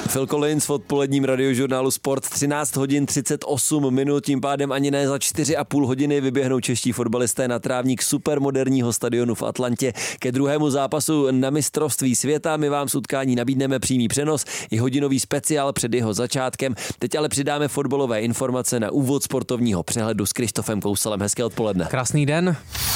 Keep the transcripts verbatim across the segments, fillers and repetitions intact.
Phil Collins v odpoledním radiožurnálu Sport, třináct hodin třicet osm minut, tím pádem ani ne za čtyři a půl hodiny vyběhnou čeští fotbalisté na trávník supermoderního stadionu v Atlantě ke druhému zápasu na mistrovství světa. My vám z utkání nabídneme přímý přenos i hodinový speciál před jeho začátkem. Teď ale přidáme fotbalové informace na úvod sportovního přehledu s Krištofem Kousalem. Hezké odpoledne. Krásný den.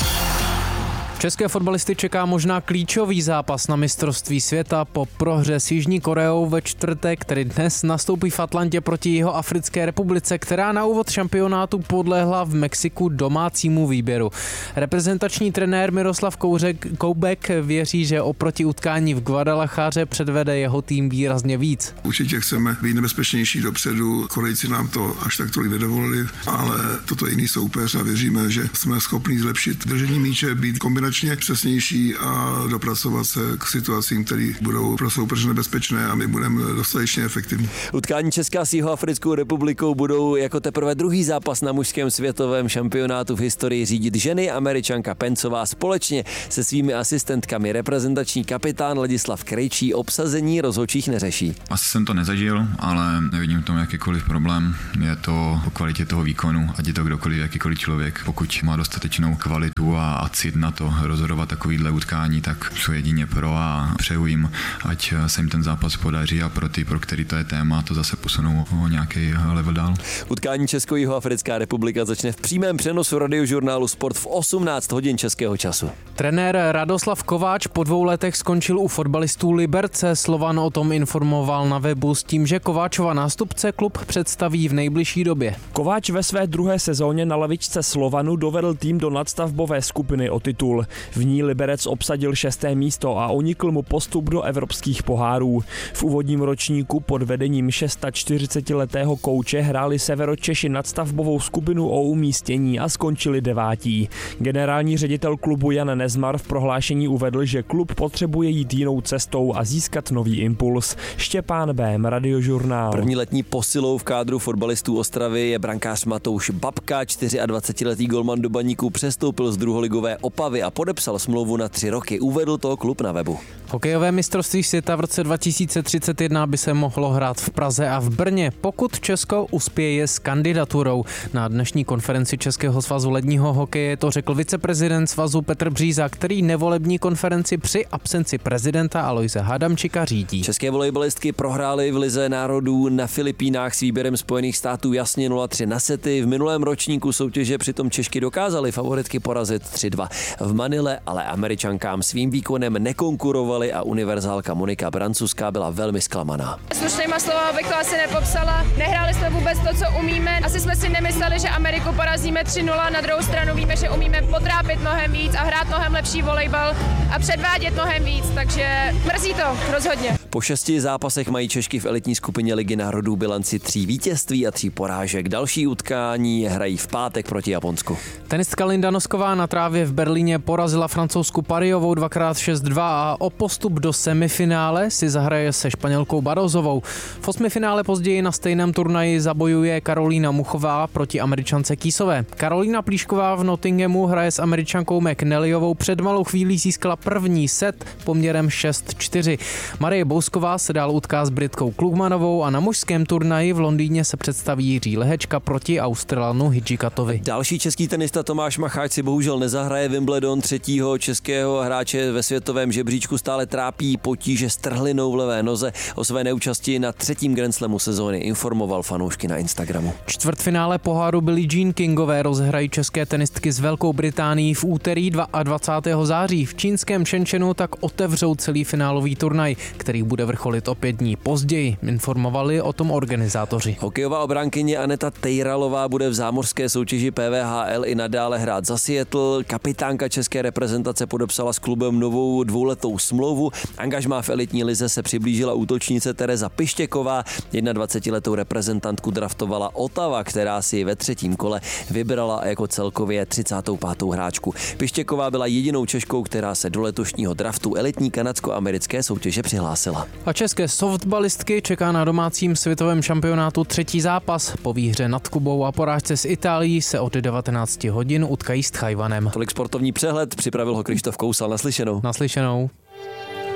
České fotbalisty čeká možná klíčový zápas na mistrovství světa po prohře s Jižní Koreou ve čtvrtek, který dnes nastoupí v Atlantě proti Jihoafrické republice, která na úvod šampionátu podlehla v Mexiku domácímu výběru. Reprezentační trenér Miroslav Kouřek, Koubek věří, že oproti utkání v Guadalajáře předvede jeho tým výrazně víc. Určitě chceme být nebezpečnější dopředu, Korejci nám to až tak tolik nedovolili, ale toto je jiný soupeř a věříme, že jsme schopni zlepšit držení míče, být kombinační přesnější a dopracovat se k situacím, které budou pro soupeře nebezpečné a my budeme dostatečně efektivní. Utkání Česká s Jihoafrickou republikou budou jako teprve druhý zápas na mužském světovém šampionátu v historii řídit ženy. Američanka Pencová společně se svými asistentkami. Reprezentační kapitán Ladislav Krejčí obsazení rozhodčích neřeší. Asi jsem to nezažil, ale nevidím v tom jakýkoliv problém. Je to o kvalitě toho výkonu, ať je to kdokoliv, jakýkoliv člověk. Pokud má dostatečnou kvalitu a, a cit na to rozhodovat takovýhle utkání, tak jsou jedině pro a přeju jim, ať se jim ten zápas podaří a pro ty, pro který to je téma, to zase posunou o nějaký level dál. Utkání Česko-Jihoafrická republika začne v přímém přenosu radiožurnálu Sport v osmnáct hodin českého času. Trenér Radoslav Kováč po dvou letech skončil u fotbalistů Liberce. Slovan o tom informoval na webu s tím, že Kováčova nástupce klub představí v nejbližší době. Kováč ve své druhé sezóně na lavičce Slovanu dovedl tým do nadstavbové skupiny o titul. V ní Liberec obsadil šesté místo a unikl mu postup do evropských pohárů. V úvodním ročníku pod vedením čtyřicetišestiletého kouče hráli Severočeši nadstavbovou skupinu o umístění a skončili devátí. Generální ředitel klubu Jan Nezmar v prohlášení uvedl, že klub potřebuje jít jinou cestou a získat nový impuls. Štěpán Bém, Radiožurnál. První letní posilou v kádru fotbalistů Ostravy je brankář Matouš Babka. dvacetčtyřletý golman do Baníku přestoupil z druholigové Opavy a podepsal smlouvu na tři roky. Uvedl to klub na webu. Hokejové mistrovství světa v roce dva tisíce třicet jedna by se mohlo hrát v Praze a v Brně, pokud Česko uspěje s kandidaturou. Na dnešní konferenci Českého svazu ledního hokeje to řekl viceprezident svazu Petr Bříza, který nevolební konferenci při absenci prezidenta Alojze Hadamčika řídí. České volejbalistky prohrály v Lize národů na Filipínách s výběrem Spojených států jasně nula tři na sety. V minulém ročníku soutěže přitom Češky dokázaly favoritky porazit tři dva. V Manile ale Američankám svým výkonem nekonkurovaly a univerzálka Monika Brancuská byla velmi zklamaná. Slušnýma slova bych to asi nepopsala. Nehráli jsme vůbec to, co umíme. Asi jsme si nemysleli, že Ameriku porazíme tři nula. Na druhou stranu víme, že umíme potrápit mnohem víc a hrát mnohem lepší volejbal a předvádět mnohem víc, takže mrzí to rozhodně. Po šesti zápasech mají Češky v elitní skupině Ligy národů bilanci tří vítězství a tří porážek. Další utkání hrají v pátek proti Japonsku. Tenistka Linda Nosková na trávě v Berlíně porazila francouzsku Parijovou dvakrát šest dva a o postup do semifinále si zahraje se Španělkou Barozovou. V osmifinále později na stejném turnaji zabojuje Karolína Muchová proti Američance Kýsové. Karolína Plíšková v Nottinghamu hraje s Američankou McNallyovou. Před malou chvílí získala první set poměrem šest čtyři. Marie Bousková se dál utká s Britkou Klugmanovou a na mužském turnaji v Londýně se představí Jiří Lehečka proti Australanu Hidžikatovi. Další český tenista Tomáš Macháč si bohužel nezahraje Wimbledon. Třetího českého hráče ve světovém žebříčku stále trápí potíže s trhlinou v levé noze. O své neúčasti na třetím Grand Slamu sezóny informoval fanoušky na Instagramu. Čtvrtfinále poháru Billie Jean Kingové rozehrají české tenistky s Velkou Británií v úterý dvacátého druhého září. V čínském Shenzhenu tak otevřou celý finálový turnaj, který bude vrcholit o pět dní později. Informovali o tom organizátoři. Hokejová obránkyně Aneta Tejralová bude v zámořské soutěži P V H L i nadále hrát za Seattle. Kapitánka české reprezentace podepsala s klubem novou dvouletou smlouvu. Angažmá v elitní lize se přiblížila útočnice Tereza Pištěková. dvacetijednoletou reprezentantku draftovala Ottawa, která si ve třetím kole vybrala jako celkově třicátou pátou hráčku. Pištěková byla jedinou Češkou, která se do letošního draftu elitní kanadsko-americké soutěže přihlásila. A české softballistky čeká na domácím světovém šampionátu třetí zápas. Po výhře nad Kubou a porážce s Itálií se od devatenáct hodin utkají s Tchajwanem. Tolik sportovní přehled, připravil ho Krištof Kousal. Naslyšenou. Naslyšenou.